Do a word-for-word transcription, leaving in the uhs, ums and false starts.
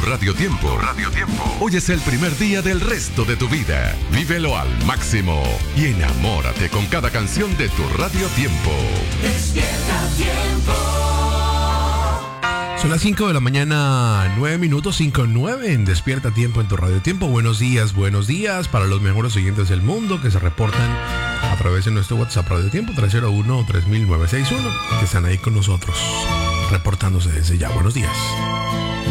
Radio Tiempo. Radio Tiempo. Hoy es el primer día del resto de tu vida. Vívelo al máximo y enamórate con cada canción de tu Radio Tiempo. Despierta Tiempo. Son las cinco de la mañana, nueve minutos, cinco nueve en Despierta Tiempo en tu Radio Tiempo. Buenos días, buenos días para los mejores oyentes del mundo que se reportan a través de nuestro WhatsApp Radio Tiempo tres cero uno, tres mil nueve seis uno, que están ahí con nosotros, reportándose desde ya. Buenos días.